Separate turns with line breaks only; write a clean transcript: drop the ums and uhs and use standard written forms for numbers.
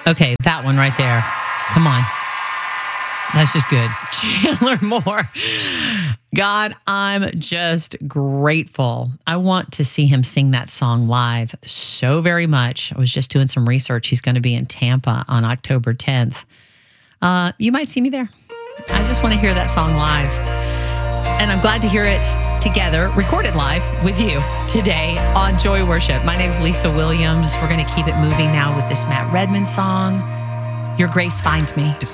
Okay, that one right there. Come on. That's just good. Chandler Moore. God, I'm just grateful. I want to see him sing that song live so very much. I was just doing some research. He's going to be in Tampa on October 10th. You might see me there. I just want to hear that song live. And I'm glad to hear it together, recorded live with you today on Joy Worship. My name's Lisa Williams. We're going to keep it moving now with this Matt Redman song, Your Grace Finds Me.
It's